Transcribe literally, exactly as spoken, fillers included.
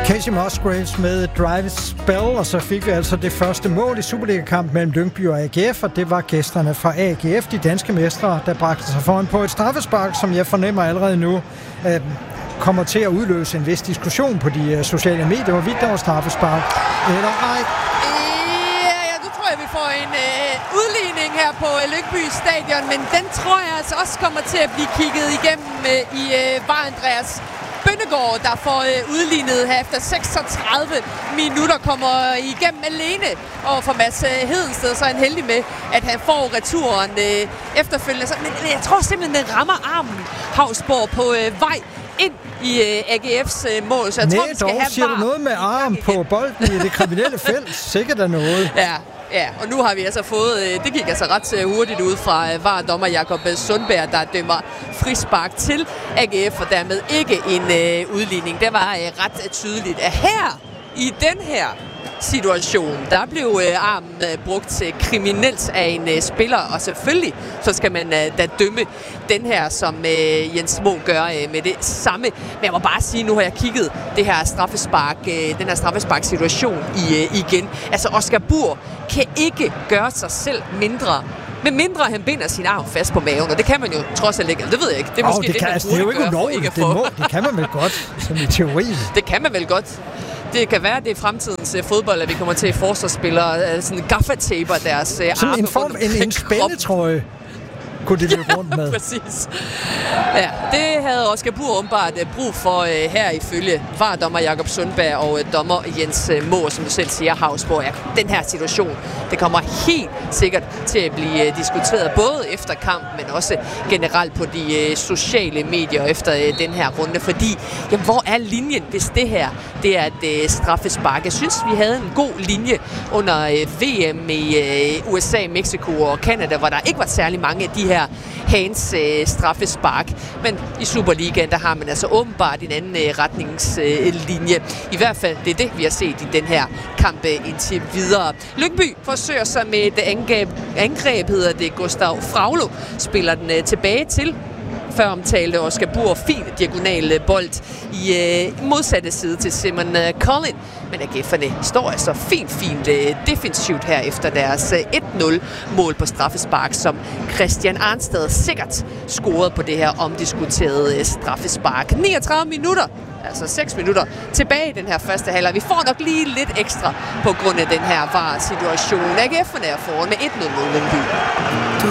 Casey Musgraves med Drive Spell, og så fik vi altså det første mål i Superliga-kamp mellem Lyngby og A G F, og det var gæsterne fra A G F, de danske mestre, der bragte sig foran på et straffespark, som jeg fornemmer allerede nu øh, kommer til at udløse en vis diskussion på de øh, sociale medier, hvorvidt der var straffespark eller ej. Ja, nu tror jeg, vi får en øh, udligning her på øh, Lyngby Stadion, men den tror jeg altså også kommer til at blive kigget igennem øh, i øh, var Andreas Bønnegård, der får øh, udlignet her efter seksogtredive minutter, kommer igennem alene over for Mads øh, Hedensted, så er han heldig med, at han får returen øh, efterfølgende. Så, men, men jeg tror simpelthen, den rammer armen Hausborg på øh, vej ind i øh, A G F's øh, mål, så jeg Næh, tror, vi skal dog, have siger du noget med arm på bolden i det kriminelle felt? Sikkert er noget. Ja. Ja, og nu har vi altså fået, øh, det gik altså ret hurtigt ud fra øh, V A R-dommer Jakob Sundberg, der dømmer frispark til A G F, og dermed ikke en øh, udligning. Det var øh, ret tydeligt, at her, i den her situation, der blev øh, armen øh, brugt til kriminelt af en øh, spiller, og selvfølgelig så skal man øh, da dømme den her, som øh, Jens Mo gør øh, med det samme. Men jeg må bare sige, nu har jeg kigget det her straffespark, øh, den her straffespark-situation i, øh, igen. Altså Oscar Bur kan ikke gøre sig selv mindre, med mindre han binder sin arm fast på maven, og det kan man jo trods alt ikke. Det ved jeg ikke. Det er oh, måske det, det, kan, man altså, det er jo ikke gøre, ulovligt. ikke Det, må, det kan man vel godt, som i teorien. Det kan man vel godt. Det kan være, at det er fremtidens uh, fodbold, at vi kommer til at forsvarsspillere uh, sådan gaffataper deres uh, arme. Sådan en form, en, en spændetrøje kunne det løbe rundt med. Præcis. Ja, det havde Oscar Bur åbenbart uh, brug for uh, her ifølge V A R-dommer Jakob Sundberg og uh, dommer Jens uh, Mohr, som du selv siger, Hausborg. Ja, den her situation, det kommer helt sikkert til at blive uh, diskuteret, både efter kamp, men også generelt på de uh, sociale medier efter uh, den her runde, fordi, jamen, hvor er linjen, hvis det her, det er et uh, straffespark? Jeg synes, vi havde en god linje under uh, V M i uh, U S A, Mexico og Canada, hvor der ikke var særlig mange af de her hands øh, straffespark. Men i Superligaen, der har man altså åbenbart en anden øh, retningslinje. Øh, I hvert fald, det er det, vi har set i den her kamp øh, indtil videre. Lyngby forsøger sig med et angreb, angreb hedder det Gustav Fraglo, spiller den øh, tilbage til før omtalte Oscar Bur, fin diagonal bold i øh, modsatte side til Simon øh, Collin. Men A G F'erne står altså fint, fint øh, defensivt her efter deres øh, et nul mål på straffespark, som Christian Arnstad sikkert scorede på det her omdiskuterede øh, straffespark. niogtredive minutter, altså seks minutter tilbage i den her første halvleg. Vi får nok lige lidt ekstra på grund af den her V A R-situation. A G F'erne er foran med et nul mod Lyngby.